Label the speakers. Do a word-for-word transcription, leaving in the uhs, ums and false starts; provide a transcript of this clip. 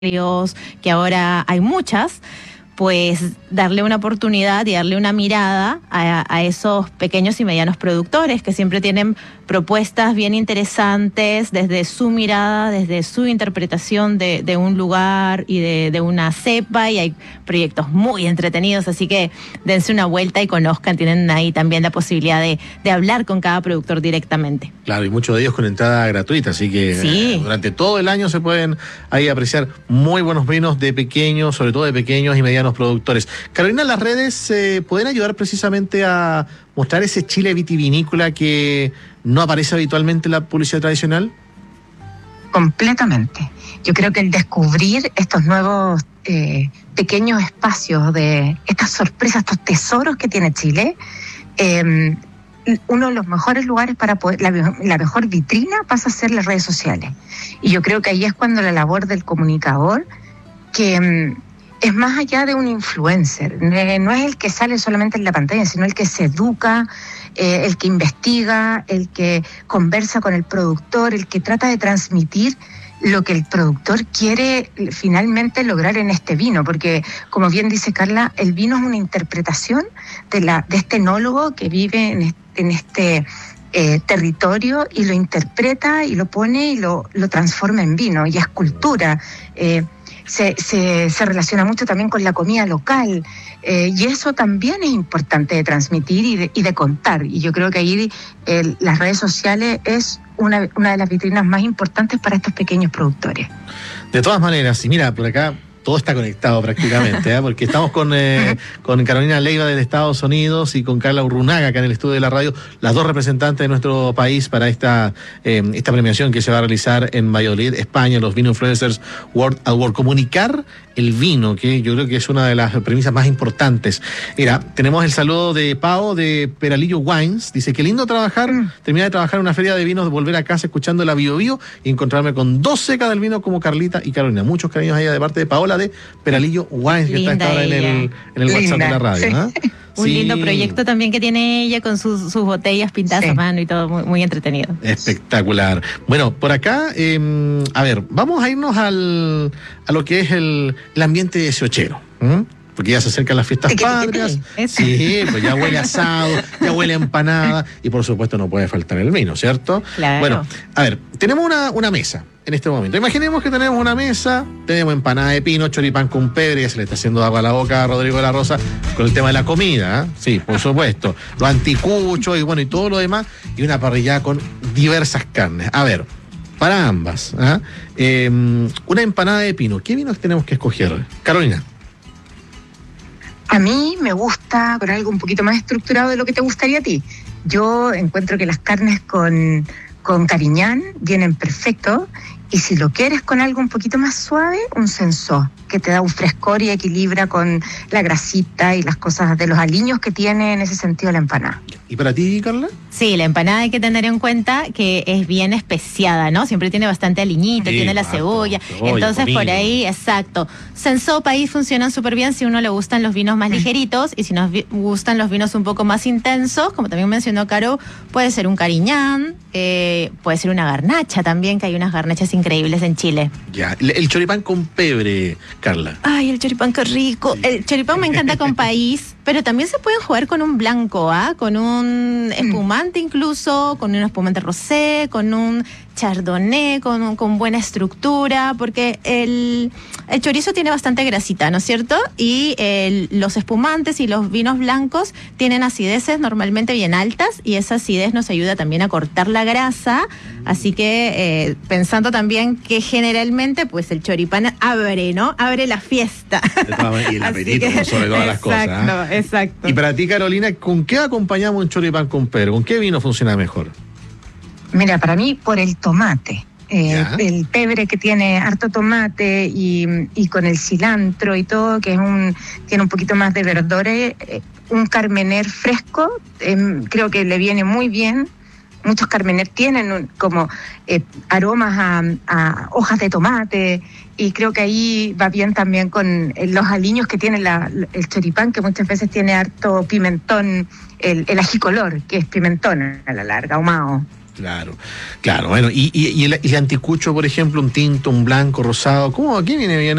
Speaker 1: que ahora hay muchas, pues darle una oportunidad y darle una mirada a, a esos pequeños y medianos productores que siempre tienen propuestas bien interesantes desde su mirada, desde su interpretación de, de un lugar y de, de una cepa, y hay proyectos muy entretenidos, así que dense una vuelta y conozcan, tienen ahí también la posibilidad de, de hablar con cada productor directamente.
Speaker 2: Claro, y muchos de ellos con entrada gratuita, así que
Speaker 1: sí.
Speaker 2: eh, durante todo el año se pueden ahí apreciar muy buenos vinos de pequeños, sobre todo de pequeños y medianos productores. Carolina, las redes eh, pueden ayudar precisamente a mostrar ese Chile vitivinícola que no aparece habitualmente en la publicidad tradicional.
Speaker 3: Completamente. Yo creo que el descubrir estos nuevos eh, pequeños espacios de estas sorpresas, estos tesoros que tiene Chile, eh, uno de los mejores lugares para poder, la, la mejor vitrina pasa a ser las redes sociales. Y yo creo que ahí es cuando la labor del comunicador, que eh, es más allá de un influencer, eh, no es el que sale solamente en la pantalla, sino el que se educa, eh, el que investiga, el que conversa con el productor, el que trata de transmitir lo que el productor quiere finalmente lograr en este vino, porque como bien dice Carla, el vino es una interpretación de, la, de este enólogo que vive en este, en este eh, territorio y lo interpreta y lo pone y lo, lo transforma en vino, y es cultura. Eh, Se, se, se relaciona mucho también con la comida local, eh, y eso también es importante de transmitir y de, y de contar, y yo creo que ahí eh, las redes sociales es una, una de las vitrinas más importantes para estos pequeños productores.
Speaker 2: De todas maneras, y mira, por acá todo está conectado prácticamente, ¿eh? Porque estamos con, eh, con Carolina Leiva de Estados Unidos y con Carla Urrunaga acá en el estudio de la radio, las dos representantes de nuestro país para esta, eh, esta premiación que se va a realizar en Valladolid, España, los Vino Influencers World Award. Comunicar el vino, que yo creo que es una de las premisas más importantes. Mira, tenemos el saludo de Pau de Peralillo Wines, dice, qué lindo trabajar, mm. terminar de trabajar en una feria de vinos, de volver a casa escuchando la Bio Bio y encontrarme con dos secas del vino como Carlita y Carolina. Muchos cariños a ella de parte de Paola de Peralillo Wines, que
Speaker 1: Linda
Speaker 2: está ahora en el, en el WhatsApp de la radio. Sí. ¿eh?
Speaker 1: Un sí. lindo proyecto también que tiene ella con sus, sus botellas pintadas sí. a mano y todo, muy, muy entretenido.
Speaker 2: Espectacular. Bueno, por acá, eh, a ver, vamos a irnos al, a lo que es el, el ambiente dieciochero. ¿eh? Porque ya se acercan las fiestas patrias. Sí, pues ya huele asado, ya huele a empanada y por supuesto no puede faltar el vino, ¿cierto?
Speaker 1: Claro.
Speaker 2: Bueno, a ver, tenemos una, una mesa en este momento. Imaginemos que tenemos una mesa, tenemos empanada de pino, choripán con pebre, ya se le está haciendo agua a la boca a Rodrigo de la Rosa con el tema de la comida, ¿eh? Sí, por supuesto. Los anticuchos y bueno, y todo lo demás, y una parrillada con diversas carnes. A ver, para ambas, ¿eh? Eh, una empanada de pino, ¿qué vinos tenemos que escoger? Carolina.
Speaker 3: A mí me gusta con algo un poquito más estructurado de lo que te gustaría a ti. Yo encuentro que las carnes con, con Cariñán vienen perfecto, y si lo quieres con algo un poquito más suave, un Sensó, que te da un frescor y equilibra con la grasita y las cosas de los aliños que tiene en ese sentido la empanada.
Speaker 2: ¿Y para ti, Carla?
Speaker 1: Sí, la empanada hay que tener en cuenta que es bien especiada, ¿no? Siempre tiene bastante aliñito, sí, tiene la cebolla. cebolla Entonces, comino. Por ahí, exacto. Sensó, ahí funcionan súper bien si uno le gustan los vinos más mm. ligeritos, y si nos gustan los vinos un poco más intensos, como también mencionó Caro, puede ser un Cariñán, eh, puede ser una garnacha también, que hay unas garnachas increíbles en Chile.
Speaker 2: Ya, el, el choripán con pebre, Carla.
Speaker 1: Ay, el choripán, qué rico. Sí. El choripán me encanta con país, pero también se pueden jugar con un blanco, ¿ah? ¿eh? Con un espumante incluso, con un espumante rosé, con un chardonnay, con, un, con buena estructura, porque el, el chorizo tiene bastante grasita, ¿no es cierto? Y el, los espumantes y los vinos blancos tienen acideces normalmente bien altas, y esa acidez nos ayuda también a cortar la grasa, así que eh, pensando también que generalmente pues el choripán abre, ¿no? Abre la fiesta.
Speaker 2: Y el apetito que, sobre todas las cosas.
Speaker 1: Exacto, ¿eh? exacto.
Speaker 2: Y para ti, Carolina, ¿con qué acompañamos un choripán con pebre? ¿Con qué vino funciona mejor?
Speaker 3: Mira, para mí, por el tomate. Eh, el pebre que tiene harto tomate y, y con el cilantro y todo, que es un tiene un poquito más de verdores, eh, un carmener fresco, eh, creo que le viene muy bien. Muchos carmener tienen un, como eh, aromas a, a hojas de tomate, y creo que ahí va bien también con los aliños que tiene la, el choripán, que muchas veces tiene harto pimentón, el, el ají color, que es pimentón a la larga, ahumado.
Speaker 2: Claro, claro, bueno, y, y, y, el, y el anticucho, por ejemplo, un tinto, un blanco, rosado, ¿cómo aquí viene bien?